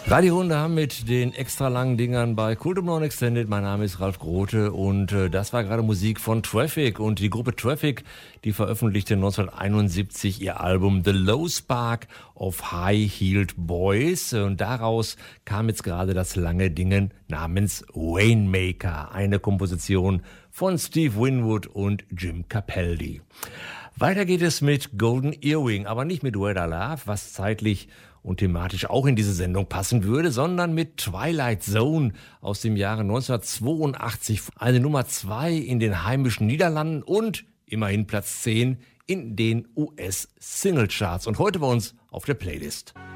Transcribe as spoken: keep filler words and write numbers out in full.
Radiohunde haben mit den extra langen Dingern bei Kult um neun Extended. Mein Name ist Ralf Grote und äh, das war gerade Musik von Traffic. Und die Gruppe Traffic, die veröffentlichte neunzehnhunderteinundsiebzig ihr Album The Low Spark of High-Heeled Boys. Und daraus kam jetzt gerade das lange Ding namens Rainmaker, eine Komposition von Steve Winwood und Jim Capaldi. Weiter geht es mit Golden Earring, aber nicht mit Where I Love, was zeitlich und thematisch auch in diese Sendung passen würde, sondern mit Twilight Zone aus dem Jahre neunzehnhundertzweiundachtzig. Eine Nummer zwei in den heimischen Niederlanden und immerhin Platz zehn in den U S-Singlecharts. Und heute bei uns auf der Playlist.